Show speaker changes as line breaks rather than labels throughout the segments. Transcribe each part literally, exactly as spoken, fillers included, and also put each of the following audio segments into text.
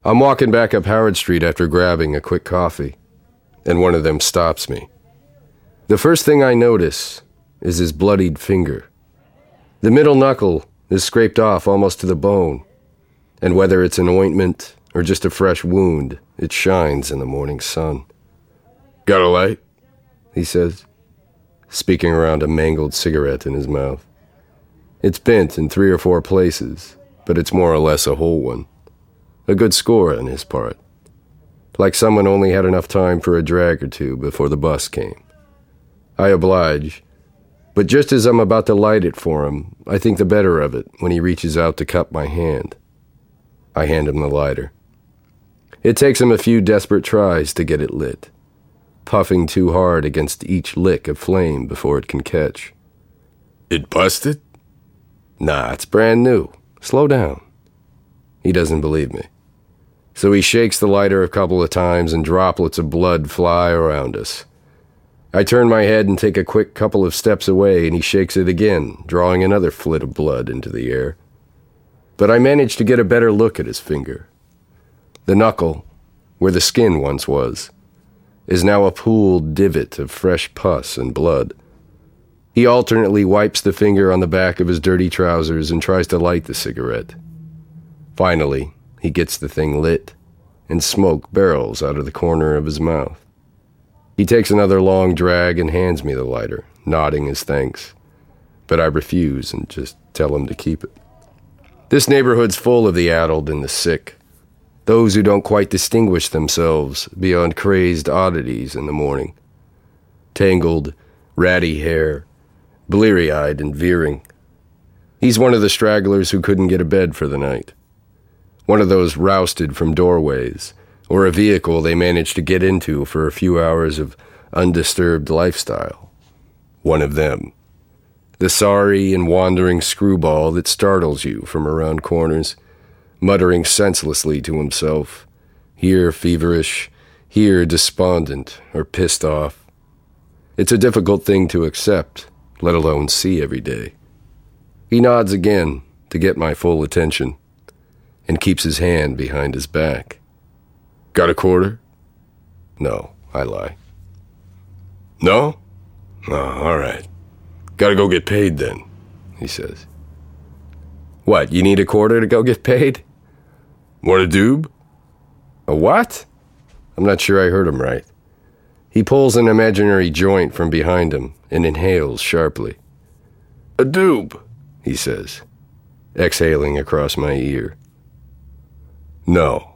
I'm walking back up Howard Street after grabbing a quick coffee, and one of them stops me. The first thing I notice is his bloodied finger. The middle knuckle is scraped off almost to the bone, and whether it's an ointment or just a fresh wound, it shines in the morning sun. "Got a light?" he says, speaking around a mangled cigarette in his mouth. It's bent in three or four places, but it's more or less a whole one. A good score on his part. Like someone only had enough time for a drag or two before the bus came. I oblige, but just as I'm about to light it for him, I think the better of it when he reaches out to cup my hand. I hand him the lighter. It takes him a few desperate tries to get it lit, puffing too hard against each lick of flame before it can catch. "It busted?" "Nah, it's brand new. Slow down." He doesn't believe me. So he shakes the lighter a couple of times and droplets of blood fly around us. I turn my head and take a quick couple of steps away, and he shakes it again, drawing another flit of blood into the air. But I manage to get a better look at his finger. The knuckle, where the skin once was, is now a pooled divot of fresh pus and blood. He alternately wipes the finger on the back of his dirty trousers and tries to light the cigarette. Finally, he gets the thing lit, and smoke barrels out of the corner of his mouth. He takes another long drag and hands me the lighter, nodding his thanks, but I refuse and just tell him to keep it. This neighborhood's full of the addled and the sick, those who don't quite distinguish themselves beyond crazed oddities in the morning. Tangled, ratty hair, bleary-eyed and veering. He's one of the stragglers who couldn't get a bed for the night. One of those rousted from doorways, or a vehicle they managed to get into for a few hours of undisturbed lifestyle. One of them. The sorry and wandering screwball that startles you from around corners, muttering senselessly to himself, here feverish, here despondent or pissed off. It's a difficult thing to accept, let alone see every day. He nods again to get my full attention, and keeps his hand behind his back. "Got a quarter?" "No," I lie. "No? Oh, all right. Gotta go get paid then," he says. "What, you need a quarter to go get paid?" "Want a doob?" "A what?" I'm not sure I heard him right. He pulls an imaginary joint from behind him and inhales sharply. "A doob," he says, exhaling across my ear. "No."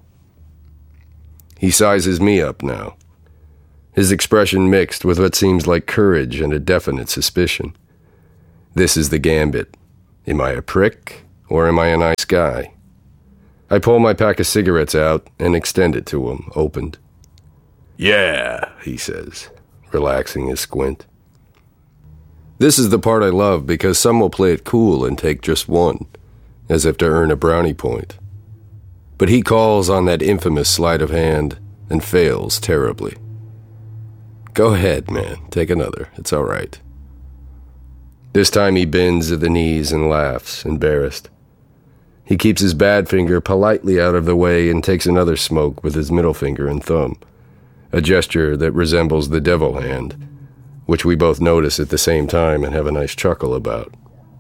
He sizes me up now, his expression mixed with what seems like courage and a definite suspicion. This is the gambit. Am I a prick, or am I a nice guy? I pull my pack of cigarettes out and extend it to him, opened. "Yeah," he says, relaxing his squint. This is the part I love because some will play it cool and take just one, as if to earn a brownie point. But he calls on that infamous sleight of hand and fails terribly. "Go ahead, man. Take another. It's all right." This time he bends at the knees and laughs, embarrassed. He keeps his bad finger politely out of the way and takes another smoke with his middle finger and thumb, a gesture that resembles the devil hand, which we both notice at the same time and have a nice chuckle about.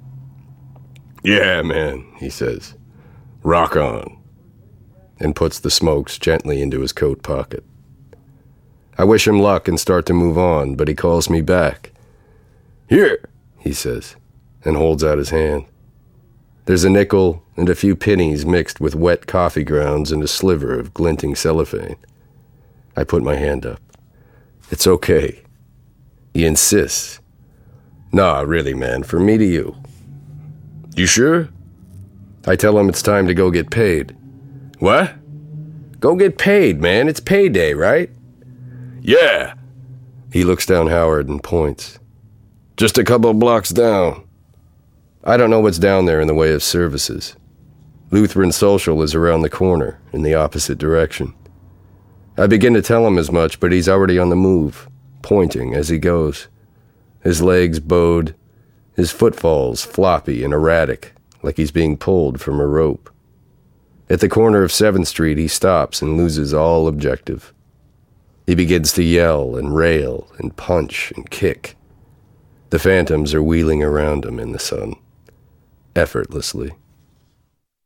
"Yeah, man," he says. "Rock on," and puts the smokes gently into his coat pocket. I wish him luck and start to move on, but he calls me back. "Here," he says, and holds out his hand. There's a nickel and a few pennies mixed with wet coffee grounds and a sliver of glinting cellophane. I put my hand up. "It's okay." He insists. "Nah, really, man, from me to you." "You sure?" I tell him it's time to go get paid. "What?" "Go get paid, man. It's payday, right?" "Yeah." He looks down Howard and points. "Just a couple of blocks down." I don't know what's down there in the way of services. Lutheran Social is around the corner, in the opposite direction. I begin to tell him as much, but he's already on the move, pointing as he goes. His legs bowed, his footfalls floppy and erratic, like he's being pulled from a rope. At the corner of seventh Street, he stops and loses all objective. He begins to yell and rail and punch and kick. The phantoms are wheeling around him in the sun, effortlessly.